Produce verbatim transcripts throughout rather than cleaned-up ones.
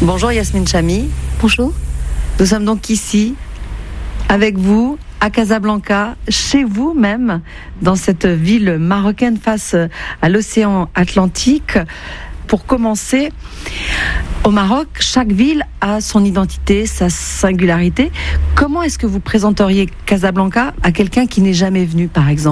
Bonjour Yasmine Chamy. Bonjour. Nous sommes donc ici, avec vous, à Casablanca, chez vous même, dans cette ville marocaine face à l'océan Atlantique. Pour commencer, au Maroc, chaque ville a son identité, sa singularité. Comment est-ce que vous présenteriez Casablanca à quelqu'un qui n'est jamais venu, par exemple ?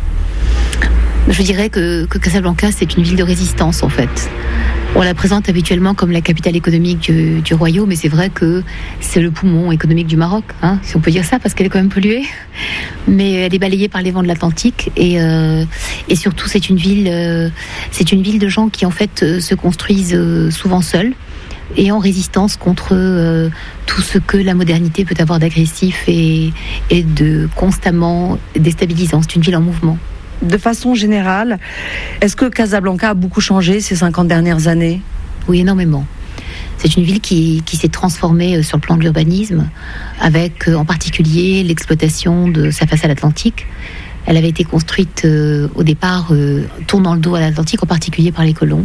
Je dirais que, que Casablanca, c'est une ville de résistance, en fait. On la présente habituellement comme la capitale économique du, du royaume, mais c'est vrai que c'est le poumon économique du Maroc, hein, si on peut dire ça, parce qu'elle est quand même polluée. Mais elle est balayée par les vents de l'Atlantique, et, euh, et surtout c'est une ville, euh, c'est une ville de gens qui en fait euh, se construisent euh, souvent seuls et en résistance contre euh, tout ce que la modernité peut avoir d'agressif et, et de constamment déstabilisant. C'est une ville en mouvement. De façon générale, est-ce que Casablanca a beaucoup changé ces cinquante dernières années ? Oui, énormément. C'est une ville qui, qui s'est transformée sur le plan de l'urbanisme, avec en particulier l'exploitation de sa façade atlantique. Elle avait été construite euh, au départ, euh, tournant le dos à l'Atlantique, en particulier par les colons.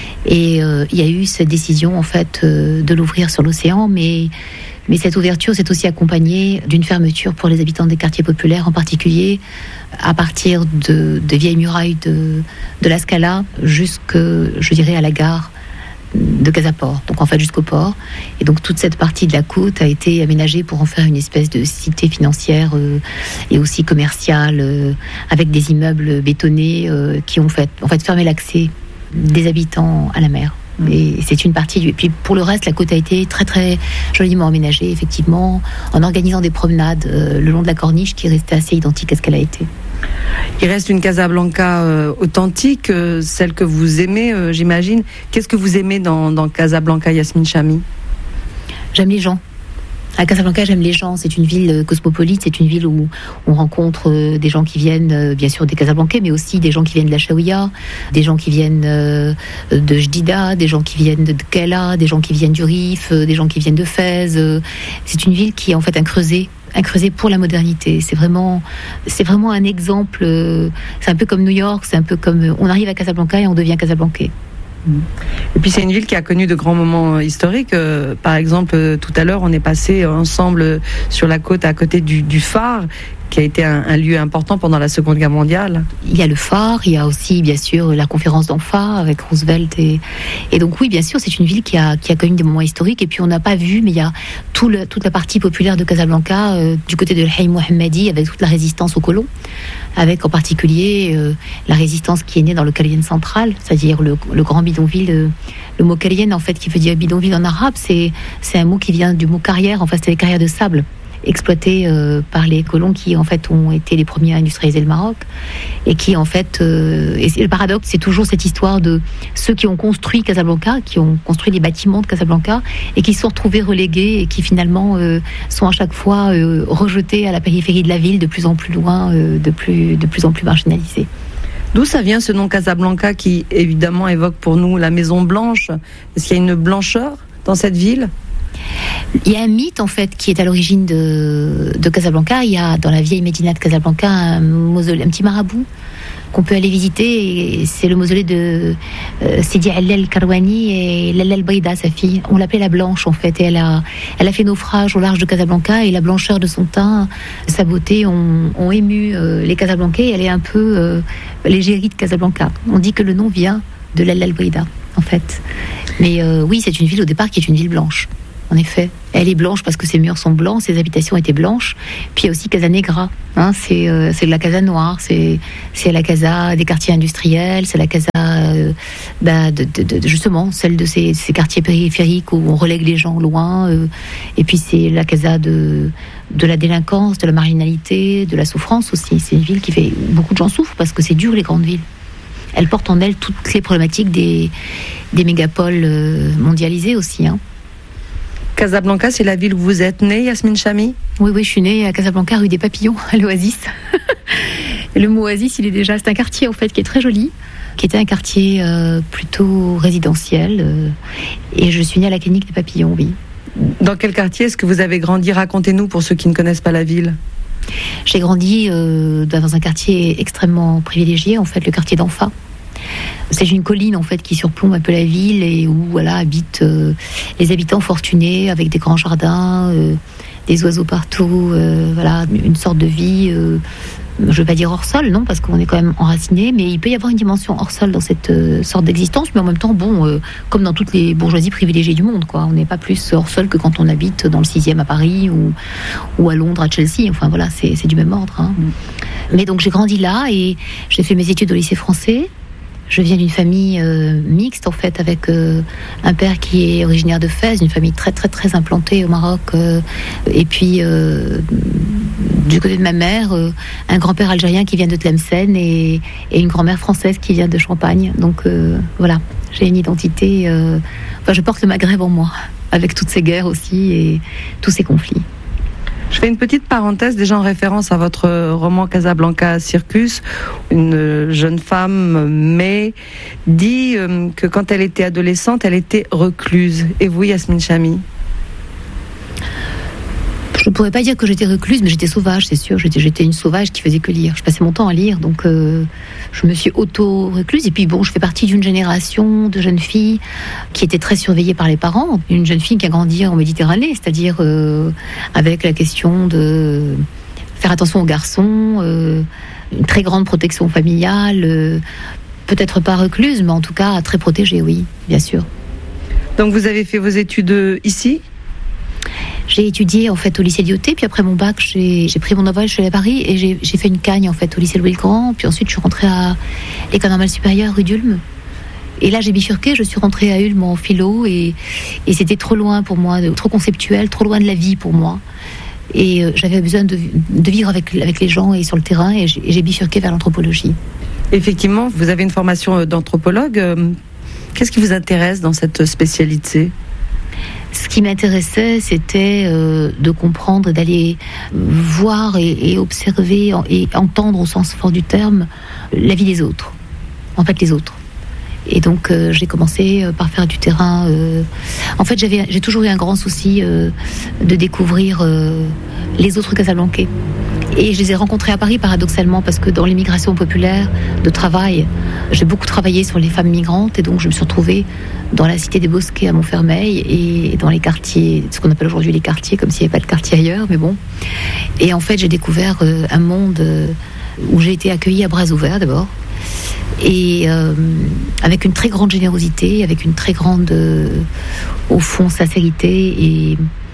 Et euh, il y a eu cette décision en fait euh, de l'ouvrir sur l'océan, mais Mais cette ouverture s'est aussi accompagnée d'une fermeture pour les habitants des quartiers populaires, en particulier à partir de, des vieilles murailles de, de la Scala jusque, je dirais, à la gare de Casaport, donc en fait jusqu'au port. Et donc toute cette partie de la côte a été aménagée pour en faire une espèce de cité financière euh, et aussi commerciale, euh, avec des immeubles bétonnés euh, qui ont fait, en fait fermé l'accès des habitants à la mer. Et c'est une partie du... Et puis pour le reste, la côte a été très très joliment aménagée, effectivement, en organisant des promenades euh, le long de la corniche qui restait assez identique à ce qu'elle a été. Il reste une Casablanca euh, authentique, euh, celle que vous aimez, euh, j'imagine. Qu'est-ce que vous aimez dans, dans Casablanca, Yasmine Chamy ? J'aime les gens. À Casablanca, j'aime les gens. C'est une ville cosmopolite, c'est une ville où on rencontre des gens qui viennent, bien sûr, des Casablancais, mais aussi des gens qui viennent de la Chaouia, des gens qui viennent de Jdida, des gens qui viennent de Kela, des gens qui viennent du Rif, des gens qui viennent de Fès. C'est une ville qui est en fait un creuset, un creuset pour la modernité. C'est vraiment, c'est vraiment un exemple. C'est un peu comme New York, c'est un peu comme on arrive à Casablanca et on devient Casablancais. Et puis c'est une ville qui a connu de grands moments historiques. Euh, par exemple, euh, tout à l'heure, on est passé ensemble sur la côte à côté du, du phare, qui a été un, un lieu important pendant la Seconde Guerre mondiale. Il y a le phare, il y a aussi bien sûr la conférence d'Anfa avec Roosevelt. Et, et donc oui, bien sûr, c'est une ville qui a, qui a connu des moments historiques. Et puis on n'a pas vu, mais il y a tout le, toute la partie populaire de Casablanca, euh, du côté de l'Haïm Mohammadi, avec toute la résistance aux colons, avec en particulier euh, la résistance qui est née dans le Karien central, c'est-à-dire le, le grand bidonville. Euh, le mot Karien, en fait, qui veut dire bidonville en arabe, c'est, c'est un mot qui vient du mot carrière. En fait, c'est les carrières de sable exploités euh, par les colons qui en fait ont été les premiers à industrialiser le Maroc et qui en fait euh, et c'est le paradoxe, c'est toujours cette histoire de ceux qui ont construit Casablanca, qui ont construit les bâtiments de Casablanca et qui se sont retrouvés relégués et qui finalement euh, sont à chaque fois euh, rejetés à la périphérie de la ville, de plus en plus loin, euh, de plus de plus en plus marginalisés. D'où ça vient ce nom Casablanca qui évidemment évoque pour nous la Maison Blanche ? Est-ce qu'il y a une blancheur dans cette ville ? Il y a un mythe en fait qui est à l'origine de, de Casablanca. Il y a dans la vieille Médina de Casablanca un, mausolée, un petit marabout qu'on peut aller visiter. Et c'est le mausolée de euh, Sidi Allel Karouani et Lalla Bayda, sa fille. On l'appelait la Blanche en fait. Et elle a, elle a fait naufrage au large de Casablanca et la blancheur de son teint, sa beauté ont, ont ému euh, les Casablancais. Elle est un peu euh, l'égérie de Casablanca. On dit que le nom vient de Lalla Bayda en fait. Mais euh, oui, c'est une ville au départ qui est une ville blanche. En effet, elle est blanche parce que ses murs sont blancs, ses habitations étaient blanches. Puis il y a aussi Casa Negra, hein, c'est, euh, c'est de la Casa Noire, c'est, c'est la Casa des quartiers industriels, c'est la Casa euh, bah, de, de, de, justement celle de ces, ces quartiers périphériques où on relègue les gens loin. Euh, et puis c'est la Casa de, de la délinquance, de la marginalité, de la souffrance aussi. C'est une ville qui fait beaucoup de gens souffrent parce que c'est dur les grandes villes. Elles portent en elles toutes les problématiques des, des mégapoles euh, mondialisées aussi, hein. Casablanca, c'est la ville où vous êtes née, Yasmine Chamy ? Oui, oui, je suis née à Casablanca, rue des Papillons, à l'Oasis. Le mot Oasis, il est déjà, c'est un quartier en fait qui est très joli, qui était un quartier euh, plutôt résidentiel. Euh, et je suis née à la clinique des Papillons, oui. Dans quel quartier est-ce que vous avez grandi ? Racontez-nous pour ceux qui ne connaissent pas la ville. J'ai grandi euh, dans un quartier extrêmement privilégié, en fait, le quartier d'Anfa. C'est une colline en fait qui surplombe un peu la ville et où voilà habitent euh, les habitants fortunés avec des grands jardins, euh, des oiseaux partout, euh, voilà une sorte de vie. Euh, je ne veux pas dire hors sol, non, parce qu'on est quand même enraciné, mais il peut y avoir une dimension hors sol dans cette euh, sorte d'existence, mais en même temps, bon, euh, comme dans toutes les bourgeoisies privilégiées du monde, quoi. On n'est pas plus hors sol que quand on habite dans le sixième à Paris ou, ou à Londres, à Chelsea. Enfin voilà, c'est, c'est du même ordre. Hein. Mm. Mais donc j'ai grandi là et j'ai fait mes études au lycée français. Je viens d'une famille euh, mixte, en fait, avec euh, un père qui est originaire de Fès, une famille très, très, très implantée au Maroc. Euh, et puis, euh, du côté de ma mère, euh, un grand-père algérien qui vient de Tlemcen et, et une grand-mère française qui vient de Champagne. Donc, euh, voilà, j'ai une identité... Euh, enfin, je porte le Maghreb en moi, avec toutes ces guerres aussi et tous ces conflits. Je fais une petite parenthèse déjà en référence à votre roman Casablanca Circus. Une jeune femme, mais dit que quand elle était adolescente, elle était recluse. Et vous, Yasmine Chamy ? Je ne pourrais pas dire que j'étais recluse, mais j'étais sauvage, c'est sûr. J'étais, j'étais une sauvage qui faisait que lire. Je passais mon temps à lire, donc euh, je me suis auto-recluse. Et puis bon, je fais partie d'une génération de jeunes filles qui étaient très surveillées par les parents. Une jeune fille qui a grandi en Méditerranée, c'est-à-dire euh, avec la question de faire attention aux garçons, euh, une très grande protection familiale, euh, peut-être pas recluse, mais en tout cas très protégée, oui, bien sûr. Donc vous avez fait vos études ici ? J'ai étudié en fait au lycée Lyautey, puis après mon bac, j'ai, j'ai pris mon envol, je suis allée à Paris et j'ai, j'ai fait une cagne en fait au lycée Louis-le-Grand, puis ensuite je suis rentrée à l'école normale supérieure rue d'Ulm. Et là j'ai bifurqué, je suis rentrée à Ulm en philo et, et c'était trop loin pour moi, trop conceptuel, trop loin de la vie pour moi. Et euh, j'avais besoin de, de vivre avec, avec les gens et sur le terrain et j'ai, et j'ai bifurqué vers l'anthropologie. Effectivement, vous avez une formation d'anthropologue. Qu'est-ce qui vous intéresse dans cette spécialité ? Ce qui m'intéressait, c'était euh, de comprendre, d'aller voir et, et observer et entendre au sens fort du terme la vie des autres, en fait les autres. Et donc euh, j'ai commencé par faire du terrain. Euh... En fait, j'avais, j'ai toujours eu un grand souci euh, de découvrir euh, les autres Casablancais. Et je les ai rencontrés à Paris paradoxalement parce que dans l'immigration populaire de travail, j'ai beaucoup travaillé sur les femmes migrantes et donc je me suis retrouvée dans la cité des Bosquets à Montfermeil et dans les quartiers, ce qu'on appelle aujourd'hui les quartiers, comme s'il n'y avait pas de quartier ailleurs, mais bon. Et en fait, j'ai découvert euh, un monde euh, où j'ai été accueillie à bras ouverts d'abord et euh, avec une très grande générosité, avec une très grande, euh, au fond, sincérité et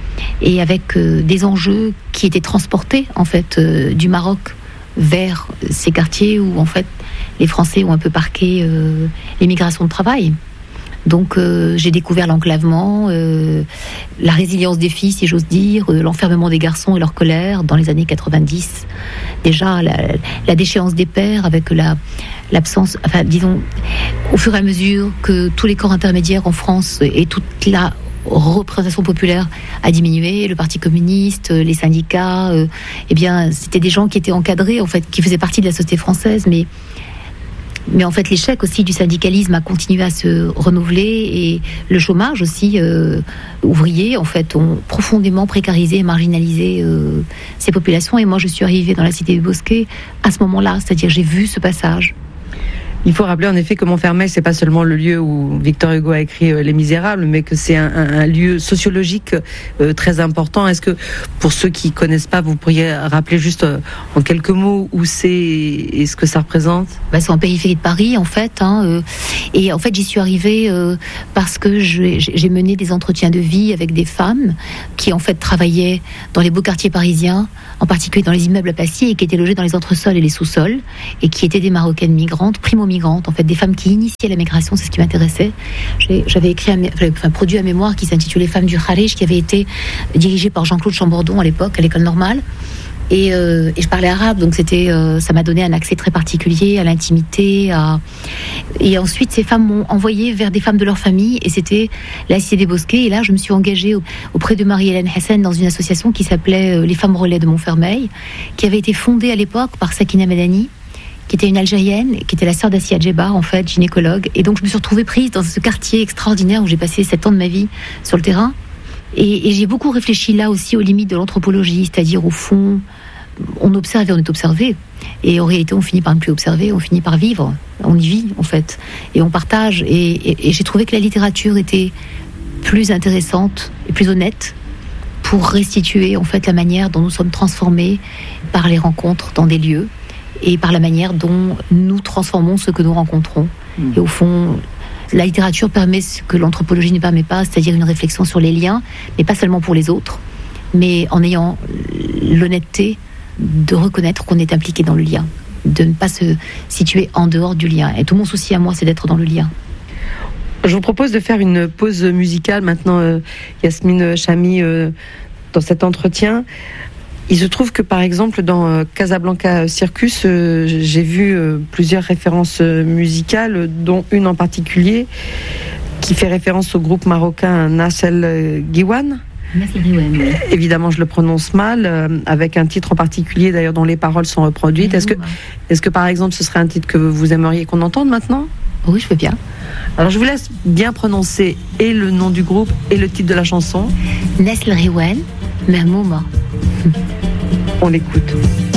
et avec euh, des enjeux qui étaient transportés en fait euh, du Maroc vers ces quartiers où en fait les Français ont un peu parqué euh, l'émigration de travail. Donc euh, j'ai découvert l'enclavement, euh, la résilience des filles, si j'ose dire, euh, l'enfermement des garçons et leur colère dans les années quatre-vingt-dix. Déjà la, la déchéance des pères avec la, l'absence, enfin disons, au fur et à mesure que tous les corps intermédiaires en France et toute la représentation populaire a diminué, le Parti communiste, les syndicats, euh, eh bien, c'était des gens qui étaient encadrés, en fait, qui faisaient partie de la société française, mais, mais en fait, l'échec aussi du syndicalisme a continué à se renouveler et le chômage aussi euh, ouvrier, en fait, ont profondément précarisé et marginalisé euh, ces populations. Et moi, je suis arrivée dans la cité du Bosquet à ce moment-là, c'est-à-dire j'ai vu ce passage. Il faut rappeler en effet que Montfermeil, c'est pas seulement le lieu où Victor Hugo a écrit euh, Les Misérables, mais que c'est un, un, un lieu sociologique euh, très important. Est-ce que, pour ceux qui connaissent pas, vous pourriez rappeler juste euh, en quelques mots où c'est et ce que ça représente ? Bah, c'est en périphérie de Paris, en fait. Hein, euh, et en fait, j'y suis arrivée euh, parce que je, j'ai mené des entretiens de vie avec des femmes qui, en fait, travaillaient dans les beaux quartiers parisiens, en particulier dans les immeubles à Passy, et qui étaient logées dans les entresols et les sous-sols, et qui étaient des Marocaines migrantes, primo-migrantes, en fait, des femmes qui initiaient la migration, c'est ce qui m'intéressait. J'ai, j'avais écrit, un, enfin, produit un mémoire qui s'intitulait Femmes du Kharij, qui avait été dirigé par Jean-Claude Chambordon à l'époque, à l'école normale. Et, euh, et je parlais arabe, donc c'était, euh, ça m'a donné un accès très particulier à l'intimité. À... Et ensuite, ces femmes m'ont envoyé vers des femmes de leur famille, et c'était la Cité des Bosquets. Et là, je me suis engagée auprès de Marie-Hélène Hassen dans une association qui s'appelait Les Femmes Relais de Montfermeil, qui avait été fondée à l'époque par Sakina Madani, qui était une Algérienne, qui était la sœur d'Assia Djebar, en fait, gynécologue. Et donc, je me suis retrouvée prise dans ce quartier extraordinaire où j'ai passé sept ans de ma vie sur le terrain. Et, et j'ai beaucoup réfléchi là aussi aux limites de l'anthropologie, c'est-à-dire au fond, on observe et on est observé. Et en réalité, on finit par ne plus observer, on finit par vivre. On y vit, en fait. Et on partage. Et, et, et j'ai trouvé que la littérature était plus intéressante et plus honnête pour restituer, en fait, la manière dont nous sommes transformés par les rencontres dans des lieux et par la manière dont nous transformons ce que nous rencontrons. Mmh. Et au fond, la littérature permet ce que l'anthropologie ne permet pas, c'est-à-dire une réflexion sur les liens, mais pas seulement pour les autres, mais en ayant l'honnêteté de reconnaître qu'on est impliqué dans le lien, de ne pas se situer en dehors du lien. Et tout mon souci à moi, c'est d'être dans le lien. Je vous propose de faire une pause musicale maintenant, euh, Yasmine Chamy, euh, dans cet entretien. Il se trouve que, par exemple, dans euh, Casablanca Circus, euh, j'ai vu euh, plusieurs références euh, musicales, dont une en particulier qui fait référence au groupe marocain Nassel Guiwan. Oui. Évidemment, je le prononce mal, euh, avec un titre en particulier, d'ailleurs, dont les paroles sont reproduites. Est-ce que, est-ce que, par exemple, ce serait un titre que vous aimeriez qu'on entende maintenant ? Oui, je veux bien. Alors, je vous laisse bien prononcer et le nom du groupe et le titre de la chanson. Nassel Guiwan, Mermouma. On l'écoute.